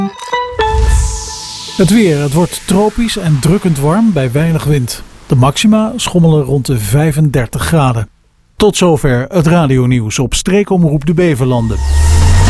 Het weer. Het wordt tropisch en drukkend warm bij weinig wind. De maxima schommelen rond de 35 graden. Tot zover het radionieuws op Streekomroep de Beverlanden.